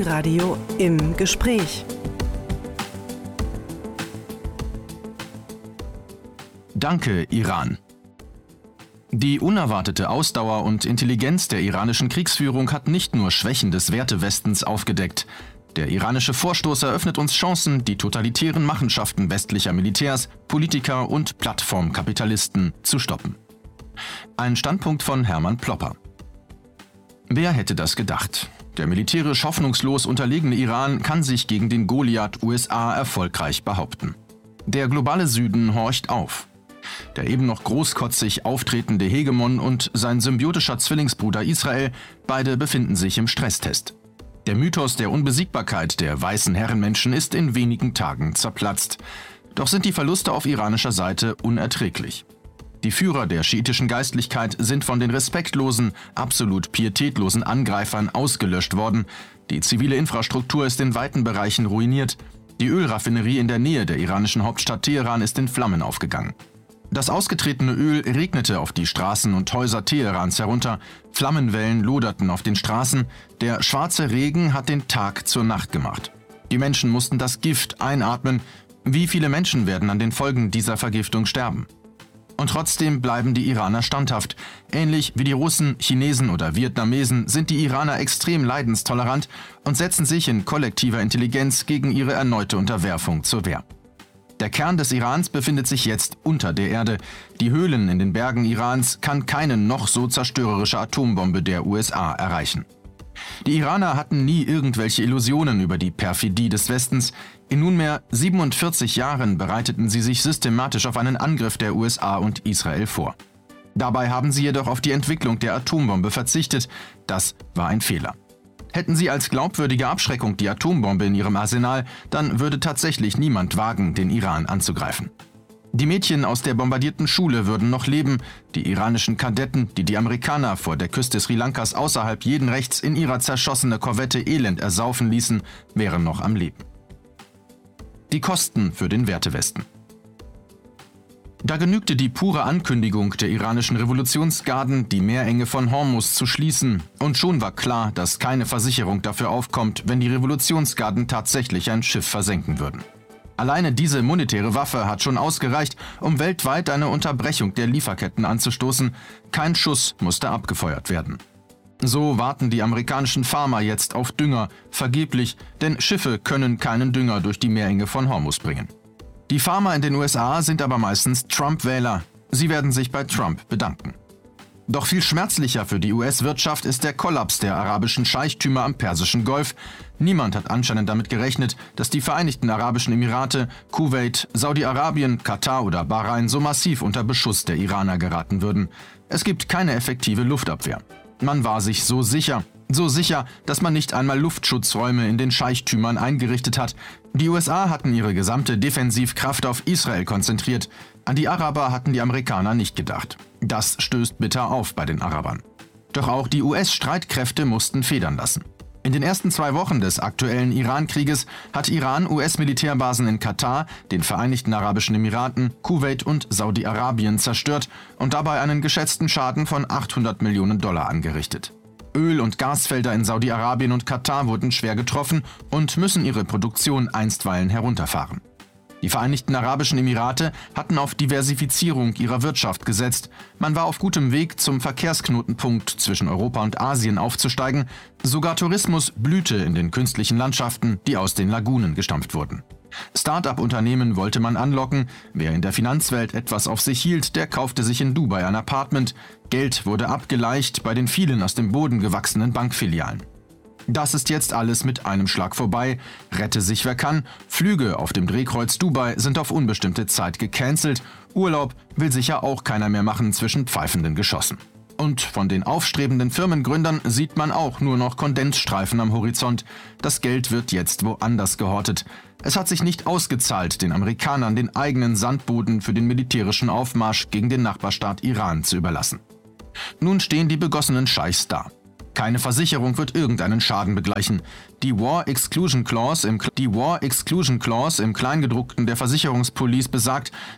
Inforadio im Gespräch. Danke, Iran. Die unerwartete Ausdauer und Intelligenz der iranischen Kriegsführung hat nicht nur Schwächen des Wertewestens aufgedeckt. Der iranische Vorstoß eröffnet uns Chancen, die totalitären Machenschaften westlicher Militärs, Politiker und Plattformkapitalisten zu stoppen. Ein Standpunkt von Hermann Plopper. Wer hätte das gedacht? Der militärisch hoffnungslos unterlegene Iran kann sich gegen den Goliath USA erfolgreich behaupten. Der globale Süden horcht auf. Der eben noch großkotzig auftretende Hegemon und sein symbiotischer Zwillingsbruder Israel, beide befinden sich im Stresstest. Der Mythos der Unbesiegbarkeit der weißen Herrenmenschen ist in wenigen Tagen zerplatzt. Doch sind die Verluste auf iranischer Seite unerträglich. Die Führer der schiitischen Geistlichkeit sind von den respektlosen, absolut pietätlosen Angreifern ausgelöscht worden. Die zivile Infrastruktur ist in weiten Bereichen ruiniert. Die Ölraffinerie in der Nähe der iranischen Hauptstadt Teheran ist in Flammen aufgegangen. Das ausgetretene Öl regnete auf die Straßen und Häuser Teherans herunter, Flammenwellen loderten auf den Straßen, der schwarze Regen hat den Tag zur Nacht gemacht. Die Menschen mussten das Gift einatmen. Wie viele Menschen werden an den Folgen dieser Vergiftung sterben? Und trotzdem bleiben die Iraner standhaft. Ähnlich wie die Russen, Chinesen oder Vietnamesen sind die Iraner extrem leidenstolerant und setzen sich in kollektiver Intelligenz gegen ihre erneute Unterwerfung zur Wehr. Der Kern des Irans befindet sich jetzt unter der Erde. Die Höhlen in den Bergen Irans kann keine noch so zerstörerische Atombombe der USA erreichen. Die Iraner hatten nie irgendwelche Illusionen über die Perfidie des Westens. In nunmehr 47 Jahren bereiteten sie sich systematisch auf einen Angriff der USA und Israel vor. Dabei haben sie jedoch auf die Entwicklung der Atombombe verzichtet. Das war ein Fehler. Hätten sie als glaubwürdige Abschreckung die Atombombe in ihrem Arsenal, dann würde tatsächlich niemand wagen, den Iran anzugreifen. Die Mädchen aus der bombardierten Schule würden noch leben, die iranischen Kadetten, die die Amerikaner vor der Küste Sri Lankas außerhalb jeden Rechts in ihrer zerschossene Korvette elend ersaufen ließen, wären noch am Leben. Die Kosten für den Wertewesten. Da genügte die pure Ankündigung der iranischen Revolutionsgarden, die Meerenge von Hormuz zu schließen, und schon war klar, dass keine Versicherung dafür aufkommt, wenn die Revolutionsgarden tatsächlich ein Schiff versenken würden. Alleine diese monetäre Waffe hat schon ausgereicht, um weltweit eine Unterbrechung der Lieferketten anzustoßen. Kein Schuss musste abgefeuert werden. So warten die amerikanischen Farmer jetzt auf Dünger, vergeblich, denn Schiffe können keinen Dünger durch die Meerenge von Hormuz bringen. Die Farmer in den USA sind aber meistens Trump-Wähler. Sie werden sich bei Trump bedanken. Doch viel schmerzlicher für die US-Wirtschaft ist der Kollaps der arabischen Scheichtümer am Persischen Golf. Niemand hat anscheinend damit gerechnet, dass die Vereinigten Arabischen Emirate, Kuwait, Saudi-Arabien, Katar oder Bahrain so massiv unter Beschuss der Iraner geraten würden. Es gibt keine effektive Luftabwehr. Man war sich so sicher, dass man nicht einmal Luftschutzräume in den Scheichtümern eingerichtet hat. Die USA hatten ihre gesamte Defensivkraft auf Israel konzentriert. An die Araber hatten die Amerikaner nicht gedacht. Das stößt bitter auf bei den Arabern. Doch auch die US-Streitkräfte mussten federn lassen. In den ersten 2 Wochen des aktuellen Iran-Krieges hat Iran US-Militärbasen in Katar, den Vereinigten Arabischen Emiraten, Kuwait und Saudi-Arabien zerstört und dabei einen geschätzten Schaden von $800 Millionen angerichtet. Öl- und Gasfelder in Saudi-Arabien und Katar wurden schwer getroffen und müssen ihre Produktion einstweilen herunterfahren. Die Vereinigten Arabischen Emirate hatten auf Diversifizierung ihrer Wirtschaft gesetzt. Man war auf gutem Weg, zum Verkehrsknotenpunkt zwischen Europa und Asien aufzusteigen. Sogar Tourismus blühte in den künstlichen Landschaften, die aus den Lagunen gestampft wurden. Start-up-Unternehmen wollte man anlocken. Wer in der Finanzwelt etwas auf sich hielt, der kaufte sich in Dubai ein Apartment. Geld wurde abgeleicht bei den vielen aus dem Boden gewachsenen Bankfilialen. Das ist jetzt alles mit einem Schlag vorbei. Rette sich wer kann. Flüge auf dem Drehkreuz Dubai sind auf unbestimmte Zeit gecancelt. Urlaub will sicher auch keiner mehr machen zwischen pfeifenden Geschossen. Und von den aufstrebenden Firmengründern sieht man auch nur noch Kondensstreifen am Horizont. Das Geld wird jetzt woanders gehortet. Es hat sich nicht ausgezahlt, den Amerikanern den eigenen Sandboden für den militärischen Aufmarsch gegen den Nachbarstaat Iran zu überlassen. Nun stehen die begossenen Scheichs da. Keine Versicherung wird irgendeinen Schaden begleichen. Die War Exclusion Clause im Kleingedruckten der Versicherungspolice besagt,